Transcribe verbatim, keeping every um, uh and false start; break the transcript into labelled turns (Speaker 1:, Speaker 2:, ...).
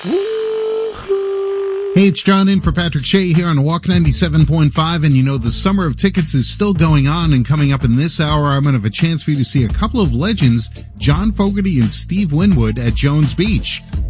Speaker 1: Hey, it's John in for Patrick Shea here on Walk ninety-seven point five, and you know the summer of tickets is still going on, and coming up in this hour, I'm going to have a chance for you to see a couple of legends, John Fogerty and Steve Winwood, at Jones Beach.